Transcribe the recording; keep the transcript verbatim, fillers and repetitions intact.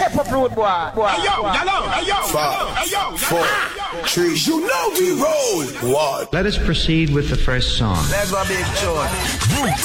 step up road, boy. boy. Hey yo, yellow, hey yo, Five, four, three, you know we roll. One. Let us proceed with the first song. Let's go, big joy.